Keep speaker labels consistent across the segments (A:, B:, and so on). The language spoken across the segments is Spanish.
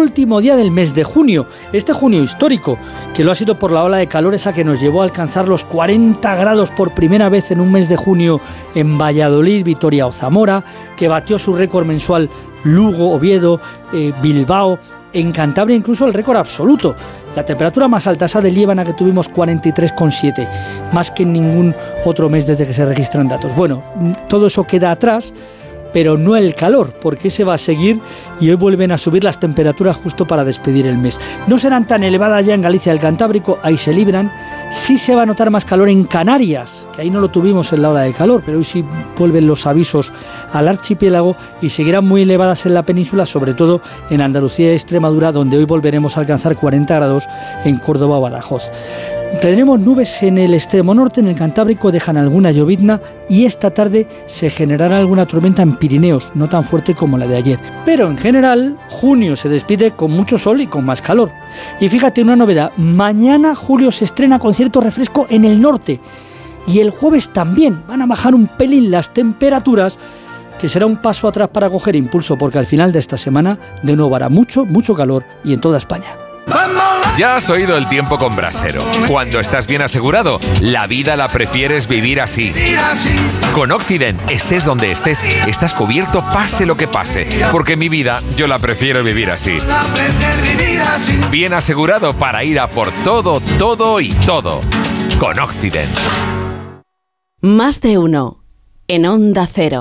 A: último día del mes de junio, este junio histórico, que lo ha sido por la ola de calor esa que nos llevó a alcanzar los 40 grados por primera vez en un mes de junio en Valladolid, Vitoria o Zamora, que batió su récord mensual Lugo, Oviedo, Bilbao, en Cantabria incluso el récord absoluto. La temperatura más alta, esa de Liébana, que tuvimos 43,7, más que en ningún otro mes desde que se registran datos. Bueno, todo eso queda atrás, pero no el calor, porque ese va a seguir y hoy vuelven a subir las temperaturas justo para despedir el mes. No serán tan elevadas ya en Galicia y el Cantábrico, ahí se libran. Sí se va a notar más calor en Canarias, que ahí no lo tuvimos en la ola de calor, pero hoy sí vuelven los avisos al archipiélago y seguirán muy elevadas en la península, sobre todo en Andalucía y Extremadura, donde hoy volveremos a alcanzar 40 grados en Córdoba o Badajoz. Tendremos nubes en el extremo norte, en el Cantábrico dejan alguna llovizna y esta tarde se generará alguna tormenta en Pirineos, no tan fuerte como la de ayer. Pero en general, junio se despide con mucho sol y con más calor. Y fíjate una novedad, mañana julio se estrena con cierto refresco en el norte y el jueves también van a bajar un pelín las temperaturas, que será un paso atrás para coger impulso, porque al final de esta semana de nuevo hará mucho calor y en toda España.
B: Ya has oído el tiempo con Brasero. Cuando estás bien asegurado, la vida la prefieres vivir así. Con Occident, estés donde estés, estás cubierto pase lo que pase. Porque mi vida, yo la prefiero vivir así. Bien asegurado para ir a por todo, todo y todo. Con Occident.
C: Más de uno. En Onda Cero.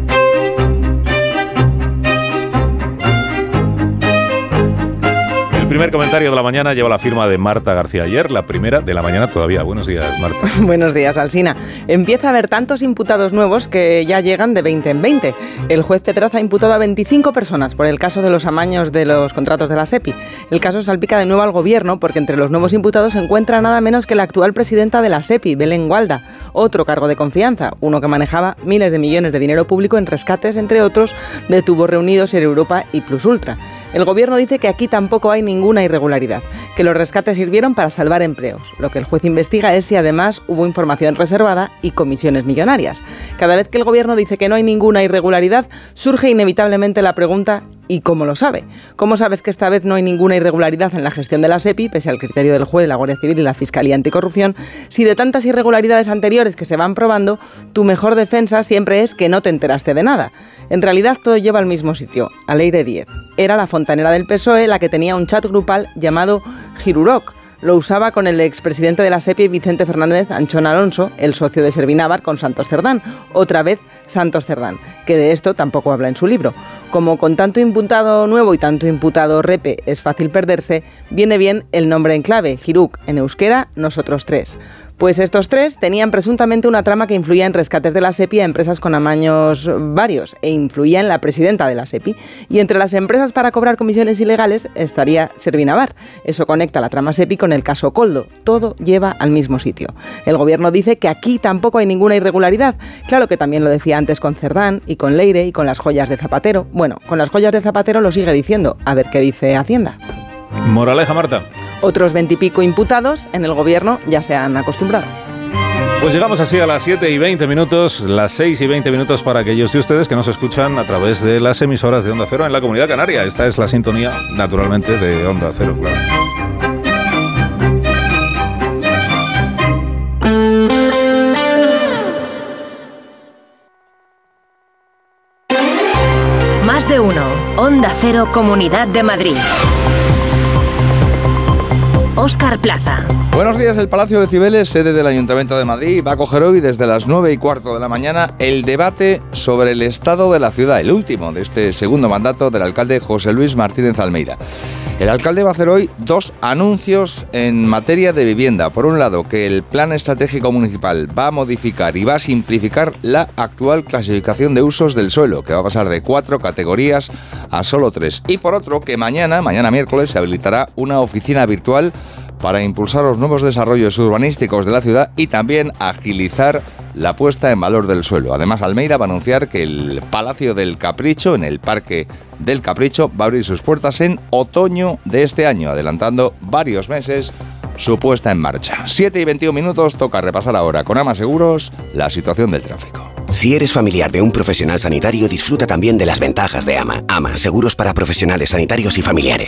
D: El primer comentario de la mañana lleva la firma de Marta García Ayer, la primera de la mañana todavía. Buenos días, Marta.
E: Buenos días, Alsina. Empieza a haber tantos imputados nuevos que ya llegan de 20 en 20. El juez Pedraza ha imputado a 25 personas por el caso de los amaños de los contratos de la SEPI. El caso salpica de nuevo al gobierno porque entre los nuevos imputados se encuentra nada menos que la actual presidenta de la SEPI, Belén Gualda. Otro cargo de confianza, uno que manejaba miles de millones de dinero público en rescates, entre otros, de Tubos Reunidos, Europa y Plus Ultra. El gobierno dice que aquí tampoco hay ninguna irregularidad, que los rescates sirvieron para salvar empleos. Lo que el juez investiga es si además hubo información reservada y comisiones millonarias. Cada vez que el gobierno dice que no hay ninguna irregularidad, surge inevitablemente la pregunta: ¿y cómo lo sabe? ¿Cómo sabes que esta vez no hay ninguna irregularidad en la gestión de la SEPI, pese al criterio del juez, la Guardia Civil y la Fiscalía Anticorrupción, si de tantas irregularidades anteriores que se van probando, tu mejor defensa siempre es que no te enteraste de nada? En realidad todo lleva al mismo sitio, a Leire 10. Era la fontanera del PSOE la que tenía un chat grupal llamado Giruroc. Lo usaba con el expresidente de la SEPI, Vicente Fernández Anchón Alonso, el socio de Servinávar con Santos Cerdán. Otra vez Santos Cerdán, que de esto tampoco habla en su libro. Como con tanto imputado nuevo y tanto imputado repe es fácil perderse, viene bien el nombre en clave, Giruc, en euskera, nosotros tres. Pues estos tres tenían presuntamente una trama que influía en rescates de la SEPI a empresas con amaños varios e influía en la presidenta de la SEPI. Y entre las empresas para cobrar comisiones ilegales estaría Servinávar. Eso conecta la trama SEPI con el caso Koldo. Todo lleva al mismo sitio. El gobierno dice que aquí tampoco hay ninguna irregularidad. Claro que también lo decía antes con Cerdán y con Leire y con las joyas de Zapatero. Bueno, con las joyas de Zapatero lo sigue diciendo. A ver qué dice Hacienda.
D: Moraleja, Marta.
E: Otros 20 y pico imputados en el gobierno ya se han acostumbrado.
D: Pues llegamos así a las 7:20, las 6:20 para aquellos de ustedes que nos escuchan a través de las emisoras de Onda Cero en la Comunidad Canaria. Esta es la sintonía, naturalmente, de Onda Cero, claro.
F: Más de uno. Onda Cero, Comunidad de Madrid. Óscar Plaza.
G: Buenos días. El Palacio de Cibeles, sede del Ayuntamiento de Madrid, va a coger hoy desde las 9:15 de la mañana el debate sobre el estado de la ciudad, el último de este segundo mandato del alcalde José Luis Martínez Almeida. El alcalde va a hacer hoy dos anuncios en materia de vivienda. Por un lado, que el Plan Estratégico Municipal va a modificar y va a simplificar la actual clasificación de usos del suelo, que va a pasar de 4 categorías a solo 3. Y por otro, que mañana miércoles, se habilitará una oficina virtual para impulsar los nuevos desarrollos urbanísticos de la ciudad y también agilizar la puesta en valor del suelo. Además, Almeida va a anunciar que el Palacio del Capricho, en el Parque del Capricho, va a abrir sus puertas en otoño de este año, adelantando varios meses su puesta en marcha. 7:21, toca repasar ahora con Ama Seguros la situación del tráfico.
H: Si eres familiar de un profesional sanitario, disfruta también de las ventajas de Ama. Ama, seguros para profesionales sanitarios y familiares.